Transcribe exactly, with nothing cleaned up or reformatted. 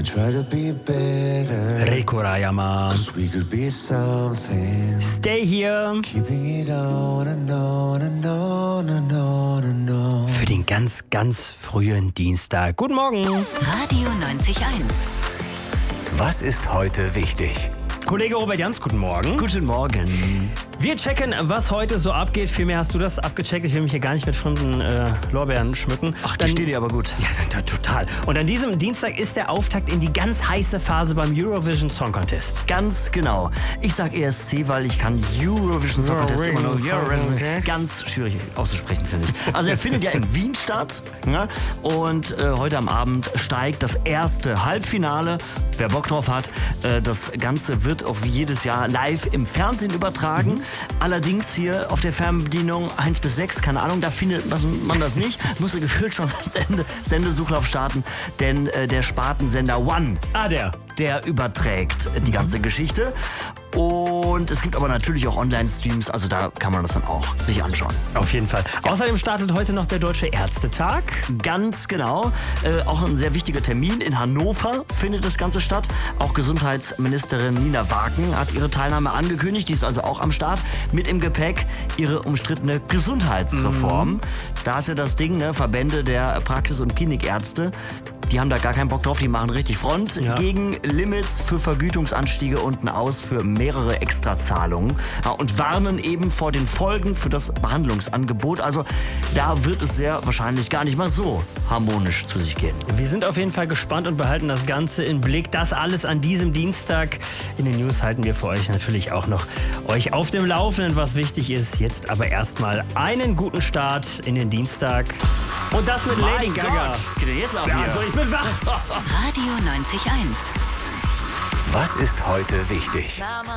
try to be better. Reiko Rayama. Cause we could be something. Stay here. Keeping it on and on and on and on and on. Für den ganz, ganz frühen Dienstag. Guten Morgen. Radio neunzig Komma eins. Was ist heute wichtig? Kollege Robert Jans, guten Morgen. Guten Morgen. Wir checken, was heute so abgeht. Vielmehr hast du das abgecheckt. Ich will mich hier gar nicht mit fremden äh, Lorbeeren schmücken. Ach, die stehen dir aber gut. Ja, da, total. Und an diesem Dienstag ist der Auftakt in die ganz heiße Phase beim Eurovision Song Contest. Ganz genau. Ich sag E S C, weil ich kann Eurovision Song Contest immer noch Eurovision ganz schwierig auszusprechen, finde ich. Also er findet ja in Wien statt. Ja? Und äh, heute am Abend steigt das erste Halbfinale. Wer Bock drauf hat, äh, das Ganze wird auch wie jedes Jahr live im Fernsehen übertragen. Mhm. Allerdings hier auf der Fernbedienung eins bis sechs, keine Ahnung, da findet man das nicht. Musste gefühlt schon Sende, Sendesuchlauf starten, denn äh, der Spartensender One, Ah, der. der überträgt die ganze Geschichte. Und es gibt aber natürlich auch Online-Streams, also da kann man das dann auch sich anschauen. Auf jeden Fall. Ja. Außerdem startet heute noch der Deutsche Ärztetag. Ganz genau. Äh, auch ein sehr wichtiger Termin. In Hannover findet das Ganze statt. Auch Gesundheitsministerin Nina Wagen hat ihre Teilnahme angekündigt. Die ist also auch am Start. Mit im Gepäck ihre umstrittene Gesundheitsreform. Mhm. Da ist ja das Ding, ne? Verbände der Praxis- und Klinikärzte. Die haben da gar keinen Bock drauf, die machen richtig Front ja. gegen Limits für Vergütungsanstiege unten aus für mehrere Extrazahlungen ja, und warnen eben vor den Folgen für das Behandlungsangebot. Also da wird es sehr wahrscheinlich gar nicht mal so harmonisch zu sich gehen. Wir sind auf jeden Fall gespannt und behalten das Ganze im Blick. Das alles an diesem Dienstag. In den News halten wir für euch natürlich auch noch euch auf dem Laufenden, was wichtig ist. Jetzt aber erstmal einen guten Start in den Dienstag. Und das mit mein Lady Gaga. Gott, was geht denn jetzt ab Ja, hier? also ich bin wach. Radio neunzig Komma eins. Was ist heute wichtig?